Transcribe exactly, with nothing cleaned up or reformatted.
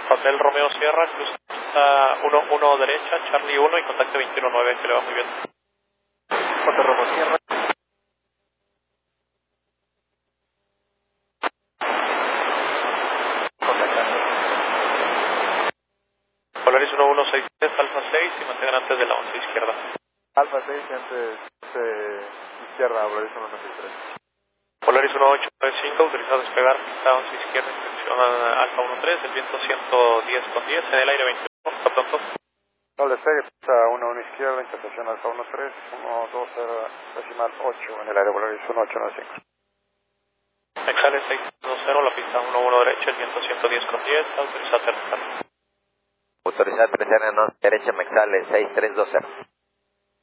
Hotel Romeo Sierra, cruza uno uno derecha, Charlie uno y contacte veintiuno nueve, que le va muy bien. Hotel Romeo Sierra. Polaris uno uno seis tres, Alfa seis y mantengan antes de la once izquierda. Alfa seis, antes de izquierda, Polaris uno uno seis tres. Polaris uno ocho nueve cinco, autorizado a despegar, pista once izquierda, intención Alfa uno tres, el viento ciento diez con diez, en el aire veintiuno, hasta pronto. No despegue, pista uno uno izquierda, intercepción Alfa uno tres, uno dos cero, decimal ocho, en el aire Polaris uno ocho nueve cinco. Exhale seis dos cero, la pista uno uno derecha, el viento ciento diez con diez, autorizado a aterrizar. Autorizado a aterrizar en derecha, Mexale seis tres dos cero.